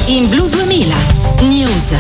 In Blu 2000 News.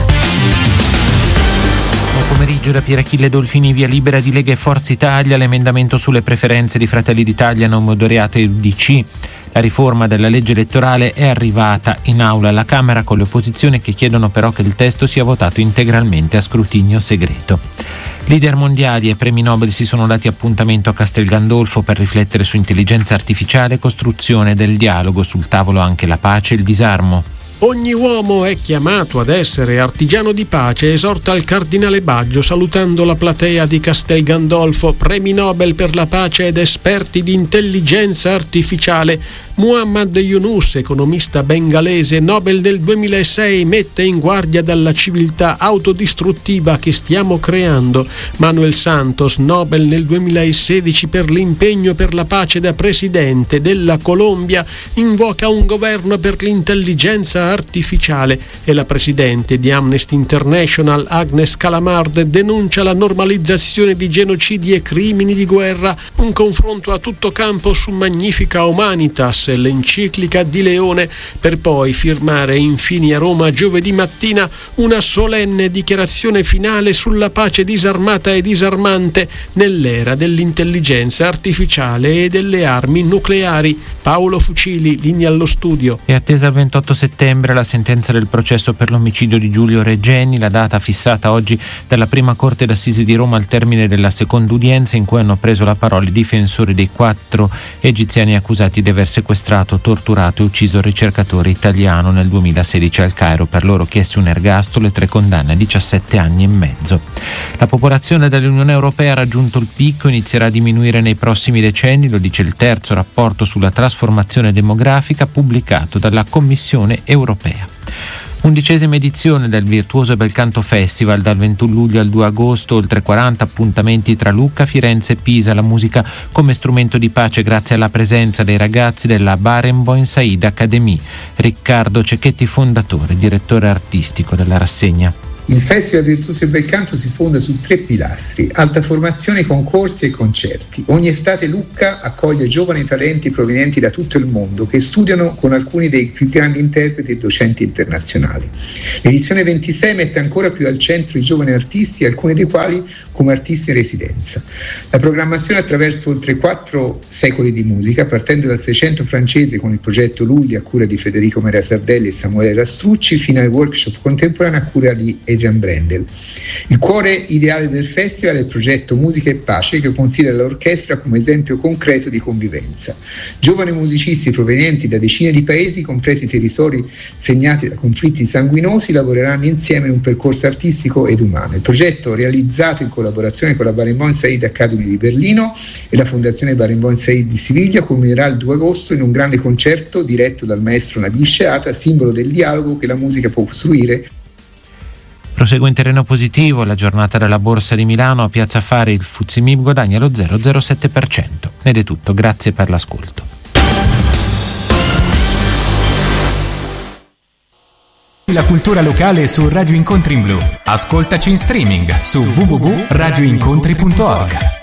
Buon pomeriggio da Pier Achille Dolfini, via libera di Lega e Forza Italia. L'emendamento sulle preferenze di Fratelli d'Italia, non moderato e UDC. La riforma della legge elettorale è arrivata in aula alla Camera con le opposizioni che chiedono però che il testo sia votato integralmente a scrutinio segreto. Leader mondiali e premi Nobel si sono dati appuntamento a Castel Gandolfo per riflettere su intelligenza artificiale e costruzione del dialogo, sul tavolo anche la pace e il disarmo. Ogni uomo è chiamato ad essere artigiano di pace, esorta il cardinale Baggio salutando la platea di Castel Gandolfo. Premi Nobel per la pace ed esperti di intelligenza artificiale. Muhammad Yunus, economista bengalese, Nobel del 2006, mette in guardia dalla civiltà autodistruttiva che stiamo creando. Manuel Santos, Nobel nel 2016 per l'impegno per la pace da presidente della Colombia, invoca un governo per l'intelligenza artificiale, e la presidente di Amnesty International Agnes Callamard denuncia la normalizzazione di genocidi e crimini di guerra. Un confronto a tutto campo su Magnifica Humanitas, l'enciclica di Leone, per poi firmare infine a Roma giovedì mattina una solenne dichiarazione finale sulla pace disarmata e disarmante nell'era dell'intelligenza artificiale e delle armi nucleari. Paolo Fucili, linea allo studio. È attesa il 28 settembre la sentenza del processo per l'omicidio di Giulio Regeni, la data fissata oggi dalla prima corte d'assise di Roma al termine della seconda udienza, in cui hanno preso la parola i difensori dei 4 egiziani accusati di aver sequestrato, torturato e ucciso il ricercatore italiano nel 2016 al Cairo. Per loro chiesto un ergastolo e 3 condanne a 17 anni e mezzo. La popolazione dell'Unione Europea ha raggiunto il picco, inizierà a diminuire nei prossimi decenni, lo dice il terzo rapporto sulla trasformazione demografica pubblicato dalla Commissione europea. 11ª edizione del Virtuoso Belcanto Festival, dal 21 luglio al 2 agosto, oltre 40 appuntamenti tra Lucca, Firenze e Pisa, la musica come strumento di pace grazie alla presenza dei ragazzi della Barenboim Said Academy. Riccardo Cecchetti, fondatore, direttore artistico della rassegna. Il Festival Virtuoso Belcanto si fonda su 3 pilastri: alta formazione, concorsi e concerti. Ogni estate Lucca accoglie giovani talenti provenienti da tutto il mondo che studiano con alcuni dei più grandi interpreti e docenti internazionali. L'edizione 26 mette ancora più al centro i giovani artisti, alcuni dei quali come artisti in residenza. La programmazione attraverso oltre 4 secoli di musica, partendo dal Seicento francese con il progetto Lulli a cura di Federico Maria Sardelli e Samuele Rastrucci, fino ai workshop contemporanei a cura di Adrian Brendel. Il cuore ideale del festival è il progetto Musica e Pace, che considera l'orchestra come esempio concreto di convivenza. Giovani musicisti provenienti da decine di paesi, compresi territori segnati da conflitti sanguinosi, lavoreranno insieme in un percorso artistico ed umano. Il progetto, realizzato in collaborazione con la Barenboim Said Academy di Berlino e la Fondazione Barenboim Said di Siviglia, culminerà il 2 agosto in un grande concerto diretto dal maestro Nabil Sheata, simbolo del dialogo che la musica può costruire. Prosegue in terreno positivo la giornata della Borsa di Milano. A Piazza Affari il FTSE MIB guadagna lo 0,07%. Ed è tutto, grazie per l'ascolto. La cultura locale su Radio Incontri in Blu. Ascoltaci in streaming su www.radioincontri.org.